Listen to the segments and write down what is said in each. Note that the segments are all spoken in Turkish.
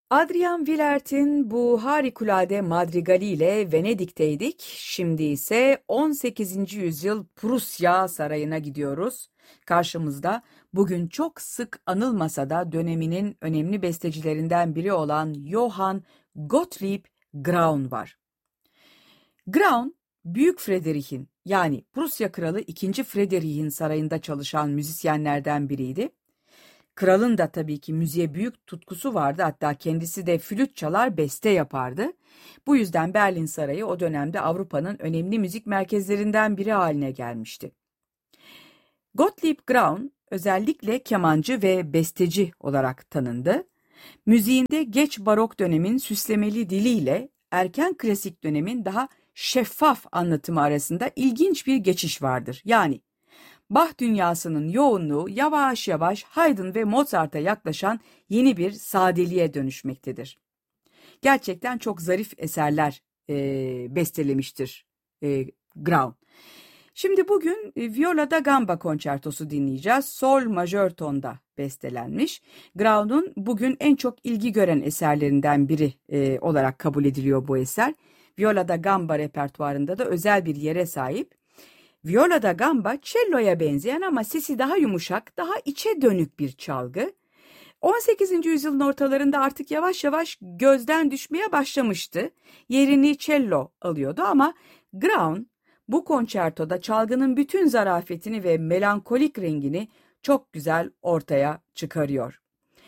Adrian Wielert'in bu harikulade madrigaliyle Venedik'teydik. Şimdi ise 18. yüzyıl Prusya Sarayı'na gidiyoruz. Karşımızda bugün çok sık anılmasa da döneminin önemli bestecilerinden biri olan Johann Gottlieb Graun var. Graun, Büyük Frederich'in yani Prusya Kralı II. Frederich'in sarayında çalışan müzisyenlerden biriydi. Kralın da tabii ki müziğe büyük tutkusu vardı, hatta kendisi de flüt çalar, beste yapardı. Bu yüzden Berlin Sarayı o dönemde Avrupa'nın önemli müzik merkezlerinden biri haline gelmişti. Gottlieb Graun özellikle kemancı ve besteci olarak tanındı. Müziğinde geç barok dönemin süslemeli diliyle erken klasik dönemin daha şeffaf anlatımı arasında ilginç bir geçiş vardır. Yani Bach dünyasının yoğunluğu yavaş yavaş Haydn ve Mozart'a yaklaşan yeni bir sadeliğe dönüşmektedir. Gerçekten çok zarif eserler bestelemiştir Graun. Şimdi bugün Viola da Gamba konçertosu dinleyeceğiz. Sol majör tonda bestelenmiş. Graun'un bugün en çok ilgi gören eserlerinden biri olarak kabul ediliyor bu eser. Viola da Gamba repertuarında da özel bir yere sahip. Viola da Gamba, cello'ya benzeyen ama sesi daha yumuşak, daha içe dönük bir çalgı. 18. yüzyılın ortalarında artık yavaş yavaş gözden düşmeye başlamıştı. Yerini cello alıyordu ama Graun bu konçertoda çalgının bütün zarafetini ve melankolik rengini çok güzel ortaya çıkarıyor.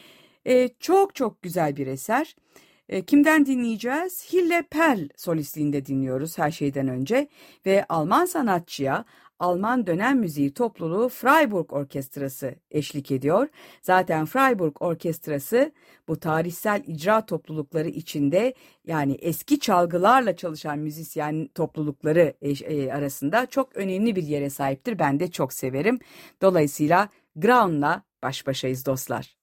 Çok çok güzel bir eser. Kimden dinleyeceğiz? Hille Perl solistliğinde dinliyoruz her şeyden önce ve Alman sanatçıya Alman dönem müziği topluluğu Freiburg Orkestrası eşlik ediyor. Zaten Freiburg Orkestrası bu tarihsel icra toplulukları içinde, yani eski çalgılarla çalışan müzisyen toplulukları arasında çok önemli bir yere sahiptir. Ben de çok severim. Dolayısıyla Graun'la baş başayız dostlar.